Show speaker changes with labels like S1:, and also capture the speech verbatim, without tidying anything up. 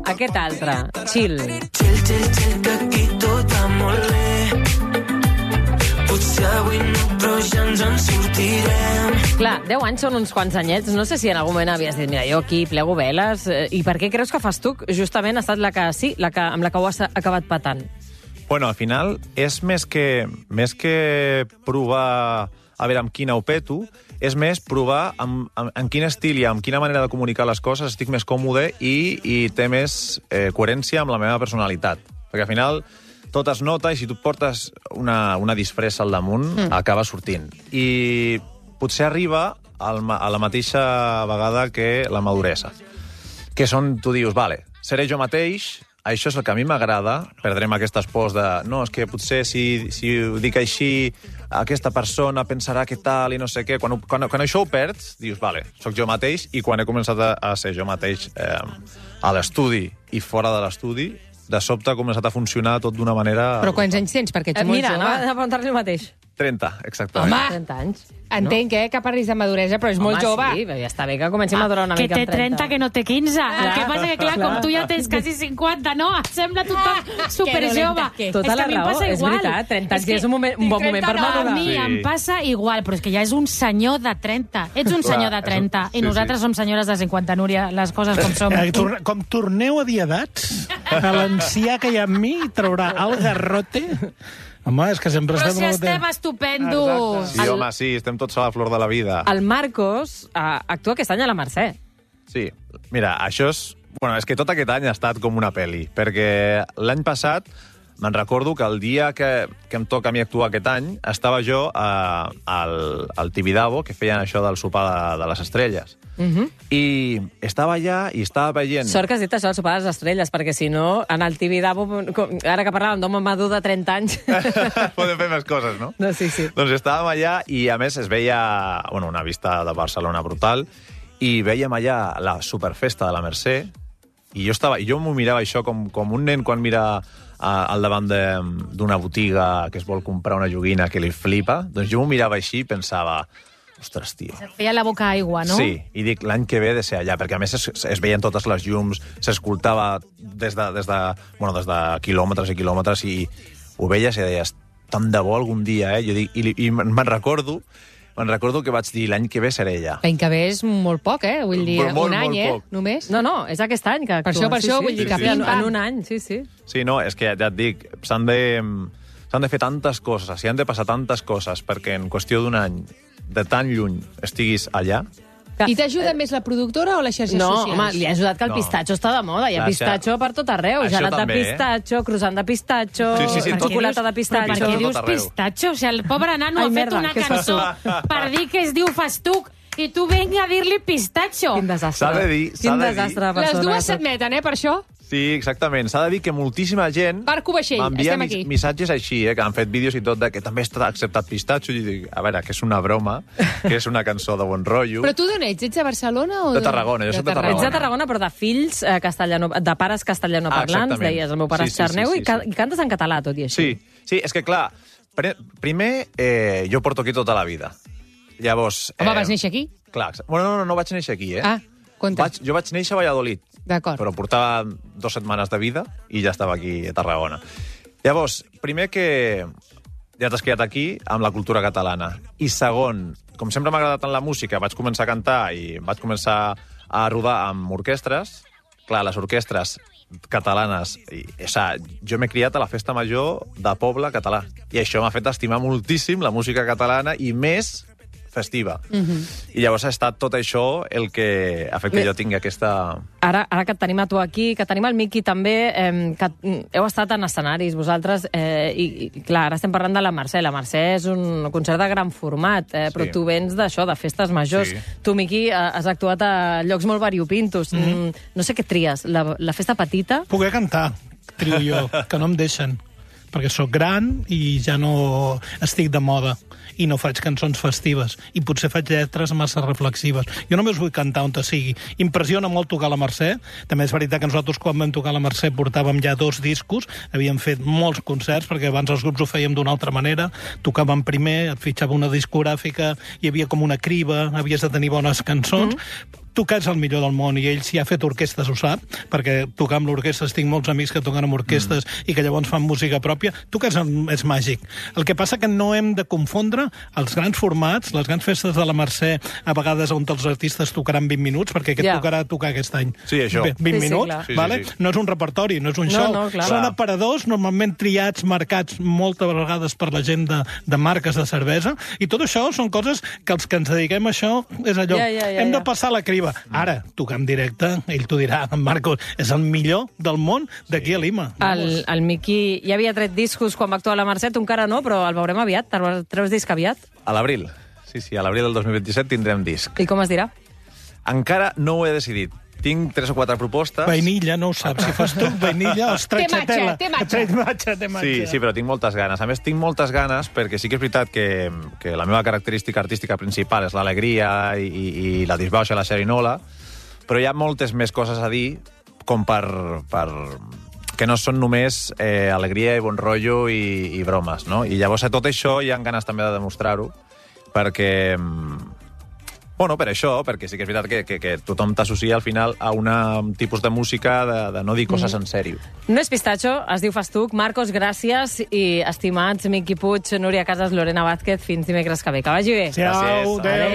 S1: aquest altre, Chill.
S2: Chill, chill, chill, que aquí tot va molt bé. Potser avui no, però ja ens en sortirem.
S1: Clar, deu anys són uns quants anyets. No sé si en algun moment havies dit, mira, jo aquí plego veles. eh, I per què creus que Festuc justament ha estat la que, sí, la que, amb la que ho has acabat patant?
S3: Bueno, al final, és més que, més que provar a veure amb quina ho peto, és més provar amb, amb, en quin estil i amb quina manera de comunicar les coses estic més còmode i, i té més eh, coherència amb la meva personalitat. Perquè al final tot es nota i si tu et portes una, una disfressa al damunt, mm. acaba sortint. I potser arriba al, a la mateixa vegada que la maduresa. Que són, tu dius, vale, seré jo mateix, això és el que a mi m'agrada, perdrem aquestes pors de no, és que potser si, si ho dic així, aquesta persona pensarà que tal i no sé què. Quan, quan, quan això ho perds, dius, vale, sóc jo mateix, i quan he començat a, a ser jo mateix eh, a l'estudi i fora de l'estudi, de sobte ha començat a funcionar tot d'una manera...
S4: Però quants anys tens? Perquè ets
S1: Eh,
S4: molt
S1: mira,
S4: jove.
S1: anava a preguntar-li el mateix.
S3: trenta, exactament.
S4: Home!
S1: trenta anys.
S4: Entenc, eh, que parlis de maduresa, però és
S1: Home,
S4: molt jove.
S1: sí, ja està bé que comenci a madurar una
S5: Que
S1: mica
S5: té
S1: amb
S5: trenta, que no té quinze. El
S1: Clar,
S5: que passa que, clar,
S1: clar.
S5: com tu ja tens quasi cinquanta, no? Em sembla tothom superjove.
S4: que-
S1: Tota
S5: És que
S1: la
S5: a mi em
S1: raó,
S5: passa
S1: és
S5: igual.
S1: veritat, trenta anys
S5: que
S1: és un, moment, un bon moment per
S4: trenta no,
S5: A
S1: madurar.
S5: mi
S3: Sí.
S5: em passa igual, però és que ja és un senyor de trenta. Ets un
S3: Clar,
S5: senyor de trenta.
S3: és un-
S5: I
S3: sí,
S5: nosaltres
S3: sí.
S5: som senyores de cinquanta, Núria, les coses com som.
S6: Eh, tor- Com torneu a dir edats, a l'ancià que hi ha amb mi traurà el garrote. Home, és que sempre
S5: Però
S6: estem...
S5: si
S6: molt
S5: estem
S6: de-
S5: estupendos.
S3: Sí, home, sí, estem tots a la flor de la vida.
S1: El Marcos uh, actua aquest any a la Mercè.
S3: Sí, mira, això és... Bueno, és que tot aquest any ha estat com una pel·li, perquè l'any passat me'n recordo que el dia que, que em toca a mi actuar aquest any estava jo a, al, al Tibidabo, que feien això del sopar de, de les estrelles.
S1: Uh -huh.
S3: I estava allà i estava veient...
S1: Sort que has dit això del sopar de les estrelles, perquè si no, en el Tibidabo, com, ara que parlàvem d'home madur de trenta anys...
S3: Podem fer més coses, no?
S1: No, sí, sí.
S3: Doncs estàvem allà i, a més, es veia bueno, una vista de Barcelona brutal i veiem allà la superfesta de la Mercè i jo, estava, i jo m'ho mirava això com, com un nen quan mira a, al davant d'una botiga que es vol comprar una joguina que li flipa. Doncs jo m'ho mirava així i pensava... Ostres, tio.
S5: Et feia la boca aigua, no?
S3: Sí, i dic, l'any que ve he de ser allà, perquè a més es, es veien totes les llums, s'escoltava des, de, des, de, bueno, des de quilòmetres i quilòmetres, i ho veies i deies, tant de bo algun dia, eh? Jo dic, i, i me'n recordo, me'n recordo que vaig dir, l'any que ve seré allà.
S4: L'any que ve és molt poc, eh? Vull dir,
S3: Però molt,
S4: un any,
S3: molt
S4: eh?
S3: poc.
S4: Només.
S1: No, no, és aquest any que actua.
S4: Per això, per
S1: sí,
S4: això,
S1: sí,
S4: vull dir
S1: sí,
S4: que
S1: sí, en,
S4: pim-pam.
S1: en un any, sí, sí.
S3: Sí, no, és que ja, ja et dic, s'han de, s'han de fer tantes coses, s'hi han de passar tantes coses perquè en qüestió d'un any, de tan lluny, estiguis allà.
S4: I t'ajuda més la productora o les xarxes
S1: No,
S4: socials?
S1: home, li ha ajudat que el
S3: No.
S1: pistatxo està de moda. Hi ha
S3: La
S1: pistatxo
S3: xa-
S1: per tot arreu.
S3: Això
S1: Gelat de
S3: també, eh?
S1: pistatxo, croissant de pistatxo,
S3: Sí, sí, sí, tot-
S1: xocolata de
S5: Però
S1: pistatxo.
S5: per què
S3: Tot
S5: dius
S3: arreu.
S5: pistatxo? O sigui, el pobre nano
S1: Ai,
S5: ha fet
S1: merda,
S5: una
S1: què és
S5: cançó per dir que es diu Festuc i tu venga a dir-li pistatxo.
S1: Quin desastre.
S3: S'ha de dir, s'ha
S1: Quin
S3: de dir.
S1: desastre de
S4: Les
S1: persona.
S4: dues s'admeten, eh, per això?
S3: Sí, exactament. S'ha de dir que moltíssima gent
S4: Barco Vaixell,
S3: m'envia
S4: estem
S3: mis-
S4: aquí.
S3: missatges així, eh, que han fet vídeos i tot, de que també està acceptat pistatxo. I dic, a veure, que és una broma, que és una cançó de bon rotllo.
S4: Però tu d'on ets? Ets de Barcelona o
S3: De Tarragona, jo soc de Tarragona.
S1: Ets de Tarragona, però de fills eh, castellano, de pares castellanoparlants,
S3: Ah, exactament.
S1: deies, el meu pare
S3: Sí,
S1: és
S3: sí, sí,
S1: xarneu,
S3: sí,
S1: i, ca
S3: sí.
S1: i cantes en català, tot i així.
S3: Sí, sí, és que clar, pre- primer eh, jo porto aquí tota la vida. Llavors...
S4: Home, vas néixer aquí?
S3: Clar, exa- bueno, no, no, no vaig néixer aquí, eh?
S4: Ah, compte.
S3: Vaig, jo vaig néixer a Valladolid,
S4: D'acord.
S3: però portava dues setmanes de vida i ja estava aquí a Tarragona. Llavors, primer que ja t'has criat aquí amb la cultura catalana. I segon, com sempre m'ha agradat tant la música, vaig començar a cantar i vaig començar a rodar amb orquestres. Clar, les orquestres catalanes... I, o sigui, jo m'he criat a la festa major de poble català. I això m'ha fet estimar moltíssim la música catalana i més festiva.
S4: Mhm.
S3: I llavors ha estat tot això el que ha fet que jo tingui aquesta...
S1: Ara, ara que et tenim a tu aquí, que tenim el Miqui també, eh, que mm, heu estat en escenaris vosaltres, eh, i, i clar, ara estem parlant de la Mercè. La Mercè és un concert de gran format, eh, però
S3: Sí.
S1: tu vens d'això, de festes majors.
S3: Sí.
S1: Tu, Miqui, eh, has actuat a llocs molt variopintos. Mm -hmm. No sé què tries, la, la festa petita?
S6: Poder cantar, trio jo, que no em deixen. Perquè sóc gran i ja no estic de moda i no faig cançons festives i potser faig lletres massa reflexives. Jo només vull cantar on te sigui. Impressiona molt tocar la Mercè. També és veritat que nosaltres quan vam tocar la Mercè portàvem ja dos discos, havíem fet molts concerts perquè abans els grups ho fèiem d'una altra manera, tocàvem primer, et fitxava una discogràfica, hi havia com una criba, havies de tenir bones cançons, mm -hmm. tu que ets el millor del món i ell si ha fet orquestes ho sap, perquè tocar amb l'orquestra, tinc molts amics que toquen amb orquestes mm. i que llavors fan música pròpia, tu que ets, és màgic. El que passa que no hem de confondre els grans formats, les grans festes de la Mercè, a vegades on els artistes tocaran vint minuts, perquè aquest
S1: Ja.
S6: tocarà tocar aquest any.
S3: Sí, això.
S6: vint
S1: Sí, sí,
S6: minuts,
S1: clar.
S3: Sí, sí,
S6: vale?
S3: sí.
S6: No és un repertori, no és un
S1: No,
S6: show.
S1: no, clar.
S6: Són
S3: Clar.
S6: aparadors, normalment triats, marcats moltes vegades per la gent de, de marques de cervesa, i tot això són coses que els que ens dediquem a això és allò.
S1: Ja, ja, ja,
S6: hem
S1: ja.
S6: de passar la criba. Ara, tocar en directe, ell t'ho dirà, en Marcos, és el millor del món d'aquí a Lima.
S1: El, el Miqui ja havia tret discos quan va actuar a la Mercè, tu encara no, però el veurem aviat. Treus disc aviat?
S3: A l'abril. Sí, sí, a l'abril del dos mil vint-i-set tindrem disc.
S1: I com es dirà?
S3: Encara no ho he decidit. Tinc tres o quatre propostes.
S6: Vainilla, no ho saps. Si fas tu, vainilla o stracciatella.
S4: Té matxa, té matxa.
S6: Té matxa, té matxa.
S3: Sí, sí, però tinc moltes ganes. A més, tinc moltes ganes perquè sí que és veritat que, que la meva característica artística principal és l'alegria i, i, i la disbauxa, la xerinola, però hi ha moltes més coses a dir com per, per que no són només eh, alegria i bon rotllo i, i bromes, no? I llavors a tot això hi ha ganes també de demostrar-ho, perquè... Bueno, per això, perquè sí que és veritat que, que, que tothom t'associa al final a una, un tipus de música de, de no dir coses en sèrio.
S1: No és pistatxo, es diu Festuc. Marcos, gràcies. I estimats, Miqui Puig, Núria Casas, Lorena Vázquez, fins dimecres que ve. Que vagi bé.
S6: Ciao,
S3: Gràcies.
S6: adéu.